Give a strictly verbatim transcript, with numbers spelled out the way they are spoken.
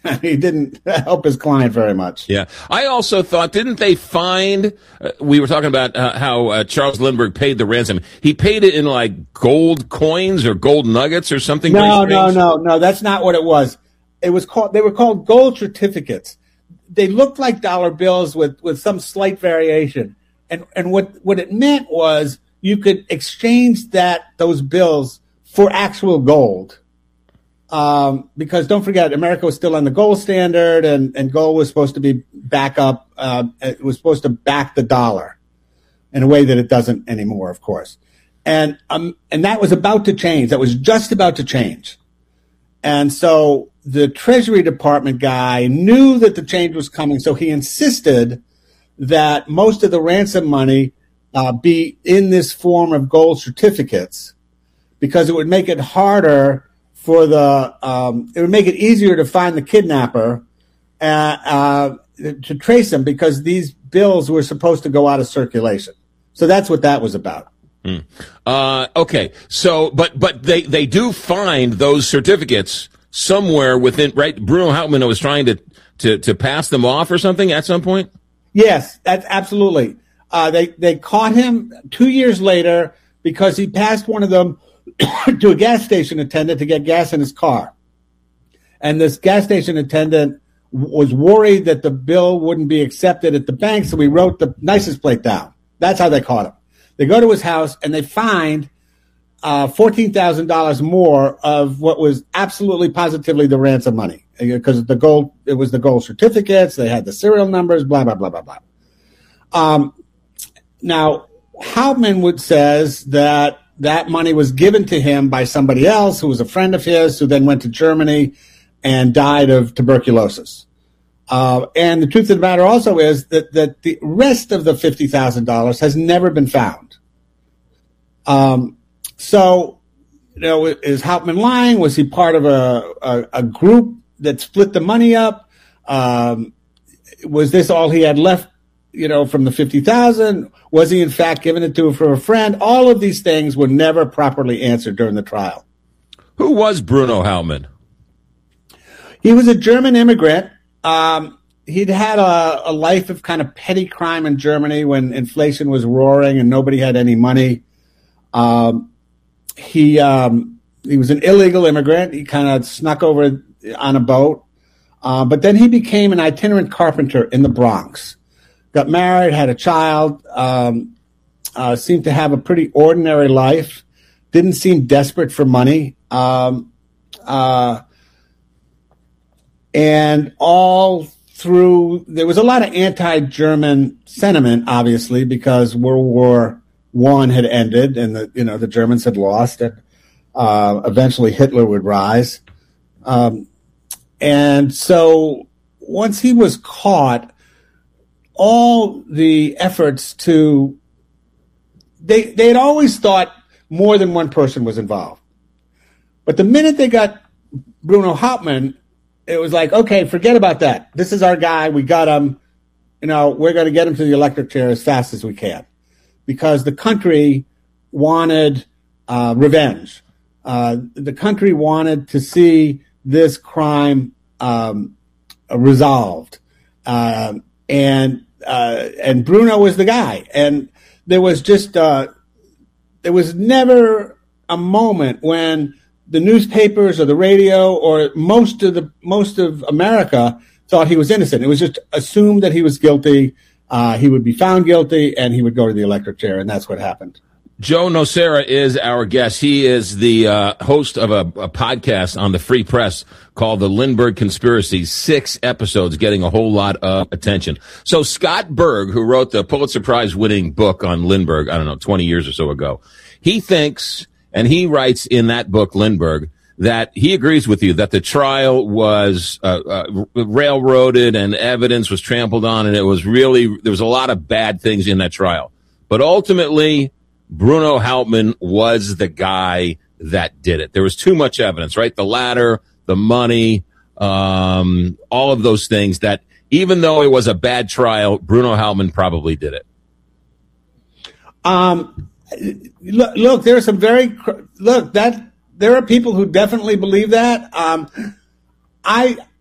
he didn't help his client very much. Yeah. I also thought, didn't they find, uh, we were talking about uh, how uh, Charles Lindbergh paid the ransom. He paid it in like gold coins or gold nuggets or something. No, no, no, no. That's not what it was. It was called, they were called gold certificates. They looked like dollar bills with, with some slight variation. And, and what, what it meant was you could exchange that, those bills for actual gold. Um, because don't forget, America was still on the gold standard, and, and gold was supposed to be back up. Uh, it was supposed to back the dollar in a way that it doesn't anymore, of course. And, um, and that was about to change. That was just about to change. And so the Treasury Department guy knew that the change was coming. So he insisted that most of the ransom money, uh, be in this form of gold certificates, because it would make it harder for the, um, it would make it easier to find the kidnapper, uh, uh, to trace him, because these bills were supposed to go out of circulation. So that's what that was about. Mm. Uh, okay. So, but, but they, they do find those certificates somewhere within, right? Bruno Hauptmann was trying to, to, to pass them off or something at some point? Yes, that's absolutely. Uh, they, they caught him two years later because he passed one of them to a gas station attendant to get gas in his car. And this gas station attendant was worried that the bill wouldn't be accepted at the bank, so he wrote the license plate down. That's how they caught him. They go to his house and they find uh, fourteen thousand dollars more of what was absolutely positively the ransom money, because the gold, it was the gold certificates. They had the serial numbers, blah, blah, blah, blah, blah. Um, now, Hauptmann would says that that money was given to him by somebody else who was a friend of his, who then went to Germany and died of tuberculosis. Uh, and the truth of the matter also is that, that the rest of the fifty thousand dollars has never been found. Um, so, you know, is Hauptmann lying? Was he part of a, a, a group that split the money up? Um, was this all he had left, you know, from the fifty thousand? Was he in fact giving it to for a friend? All of these things were never properly answered during the trial. Who was Bruno Hauptmann? He was a German immigrant. Um, he'd had a, a life of kind of petty crime in Germany when inflation was roaring and nobody had any money. Um, he, um, he was an illegal immigrant. He kind of snuck over on a boat. Uh, but then he became an itinerant carpenter in the Bronx. Got married, had a child, um, uh, seemed to have a pretty ordinary life, didn't seem desperate for money. Um, uh, and all through, there was a lot of anti-German sentiment, obviously, because World War One had ended and the, you know, the Germans had lost, and uh, eventually Hitler would rise. Um, and so once he was caught, all the efforts to, they they had always thought more than one person was involved. But the minute they got Bruno Hauptmann, it was like, okay, forget about that. This is our guy. We got him. You know, we're going to get him to the electric chair as fast as we can, because the country wanted uh, revenge. Uh, the country wanted to see this crime um, resolved. Uh, and uh, and Bruno was the guy. And there was just uh, there was never a moment when the newspapers or the radio or most of the most of America thought he was innocent. It was just assumed that he was guilty. Uh, he would be found guilty, and he would go to the electric chair, and that's what happened. Joe Nocera is our guest. He is the uh, host of a, a podcast on the Free Press called The Lindbergh Conspiracy. Six episodes getting a whole lot of attention. So Scott Berg, who wrote the Pulitzer Prize-winning book on Lindbergh, I don't know, twenty years or so ago, he thinks, and he writes in that book, Lindbergh, that he agrees with you that the trial was uh, uh, railroaded and evidence was trampled on, and it was really, there was a lot of bad things in that trial. But ultimately, Bruno Hauptmann was the guy that did it. There was too much evidence, right? The ladder, the money, um, all of those things, that even though it was a bad trial, Bruno Hauptmann probably did it. Um, look, look, there are some very, look, that, there are people who definitely believe that. Um, I,